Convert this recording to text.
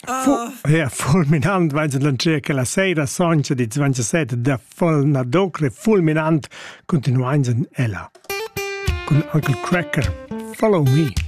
Fulminant vaig lanciare che la sera soncia di 27 da Folnadocre fulminant continuains en ella. Con Uncle Cracker, Follow Me.